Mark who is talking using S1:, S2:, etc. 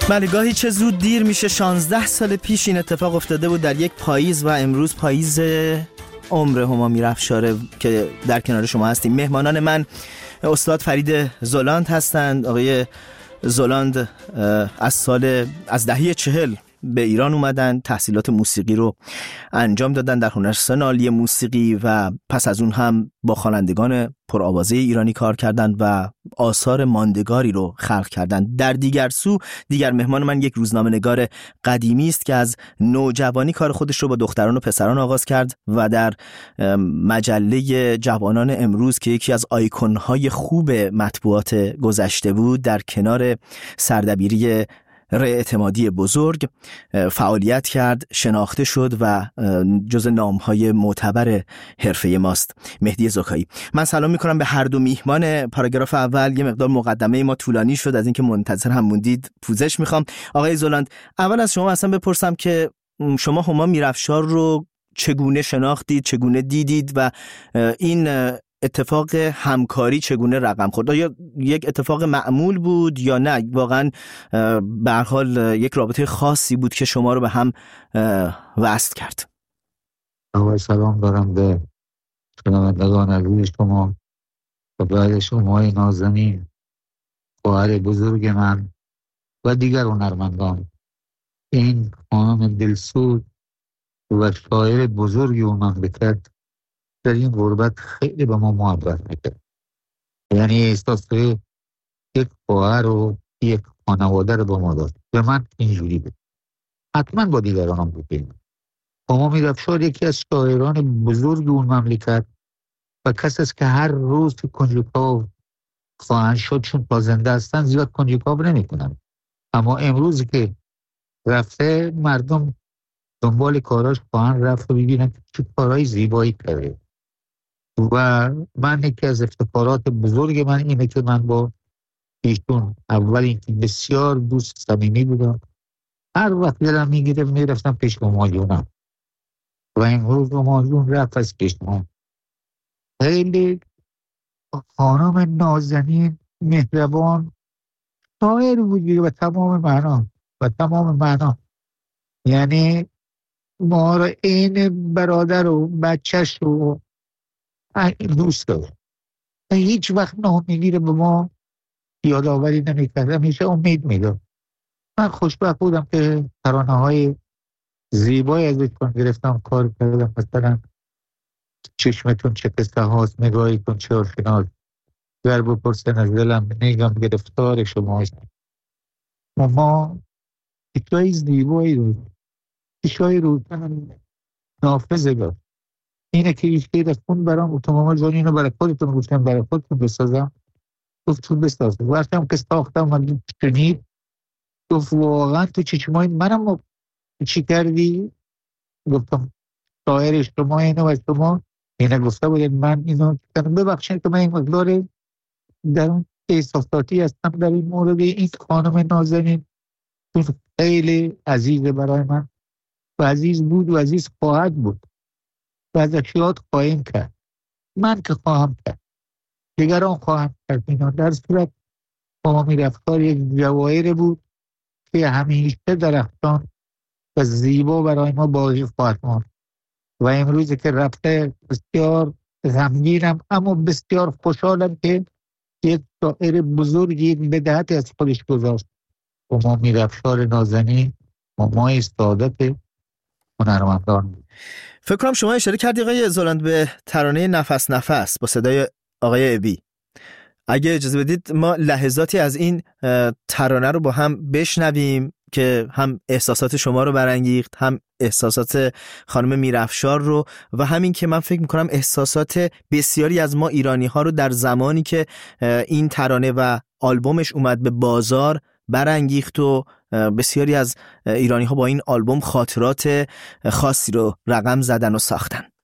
S1: بله، گاهی چه زود دیر میشه. 16 سال پیش این اتفاق افتاده بود در یک پاییز و امروز پاییز عمر هما میرافشاره که در کنار شما هستیم. مهمانان من استاد فرید زلاند هستند. آقای زلاند از دهه 40 به ایران اومدن، تحصیلات موسیقی رو انجام دادن در هنرستان عالی موسیقی و پس از اون هم با خوانندگان پرآوازه ایرانی کار کردند و آثار ماندگاری رو خلق کردند. در دیگر سو، دیگر مهمان من یک روزنامه‌نگار قدیمی است که از نوجوانی کار خودش رو با دختران و پسران آغاز کرد و در مجله جوانان امروز که یکی از آیکون‌های خوب مطبوعات گذشته بود، در کنار سردبیری اعتمادی بزرگ فعالیت کرد، شناخته شد و جز نام‌های معتبر حرفه ماست. مهدی زکایی. من سلام می‌کنم به هر دو میهمان. پاراگراف اول یه مقدار مقدمه ما طولانی شد، از اینکه منتظر هم موندید پوزش می‌خوام. آقای زلاند، اول از شما اصلا بپرسم که شما هما میرافشار رو چگونه شناختید، چگونه دیدید و این اتفاق همکاری چگونه رقم خورد؟ یا یک اتفاق معمول بود یا نه واقعا به هر حال یک رابطه خاصی بود که شما رو به هم وصل کرد؟
S2: سلام دارم به شنوندگان عزیز شما و بعد شما نازنین، خواهر بزرگ من و دیگر هنرمندان. این خانم دلسوز و شاعر بزرگی اون مملکت در این غربت خیلی به ما محبت میکرد. یعنی احساس یک خواهر و یک خانواده رو به ما داد. به من اینجوری بود، حتما با دیگران هم بود. هما میرافشار یکی از شاعران بزرگ اون مملکت و کسی است که هر روز که کنجکاو خواهند شد، چون تا زنده هستن زیاد کنجکاو نمی کنن، اما امروز که رفته مردم دنبال کاراش خواهند رفت و ببینن چه کارهای زیبایی کرده. و من یکی از افتخارات بزرگ من اینه که من با ایشون اول اینکه بسیار دوست صمیمی بودم. هر وقت دلم میگیره میرفتم پیش همایونم و امروز همایون رفت از پیش ما. خیلی خانم نازنین، مهربان، شاعر بودی و تمام معنا یعنی ما رو این برادر و بچهش رو دوست داره. هیچ وقت ناامیدی رو به ما یادآوری نمی‌کرد، همیشه امید میداد. من خوشبخت بودم که ترانه‌های زیبایی از ایشون گرفتم، کار کردم. مثلا چشمتون چه قصه هاست، نگاهیتون چه آشناست، گر بپرسن از دلم نگم گرفتار شماست. ما چیزای زیبایی رو چیزای روشن نافذه داد. اینه که ایش که دستون برام اتوماما جان اینو برای خودتون گفتم، برای خودتون بسازم. گفتون بسازم. وقتی هم که ساختم من شنید، گفت واقعا تو چشمای منم چی کردی؟ گفتم شاعر شما اینو و شما اینه گفته بودید من اینو کردم. ببخشید که من این مقدار در اون احساساتی هستم در این مورد. این خانم نازنین خیلی عزیزه برای من و عزیز بود و عزیز خواهد بود و ازش یاد خواهیم کرد. من که خواهم کرد، دیگران خواهم کرد. اینا در صورت هما میرافشار یک جواهر بود که همیشه درخشان و زیبا برای ما باقی خواهد ماند. و امروز که رفته بسیار غمگینم اما بسیار خوشحالم که یک شاعر بزرگی یک بدهتی از خودش گذاشت. هما میرافشار نازنین مامای سعادت هنرمندان.
S1: فکر کنم شما اشاره کردی آقای زلاند به ترانه نفس نفس با صدای آقای ابی. اگه اجازه بدید ما لحظاتی از این ترانه رو با هم بشنویم که هم احساسات شما رو برانگیخت، هم احساسات خانم میرافشار رو و همین که من فکر میکنم احساسات بسیاری از ما ایرانی ها رو در زمانی که این ترانه و آلبومش اومد به بازار برانگیخت و بسیاری از ایرانی ها با این آلبوم خاطرات خاصی رو رقم زدن و ساختن.